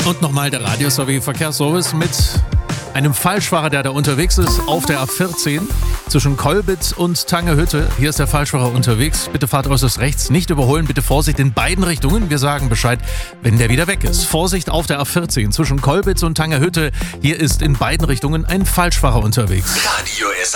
Und nochmal der Radio-Verkehrsservice mit einem Falschfahrer, der da unterwegs ist auf der A14 zwischen Kolbitz und Tangerhütte. Hier ist der Falschfahrer unterwegs. Bitte fahrt äußerst rechts, nicht überholen. Bitte Vorsicht in beiden Richtungen. Wir sagen Bescheid, wenn der wieder weg ist. Vorsicht auf der A14 zwischen Kolbitz und Tangerhütte. Hier ist in beiden Richtungen ein Falschfahrer unterwegs. Radio SA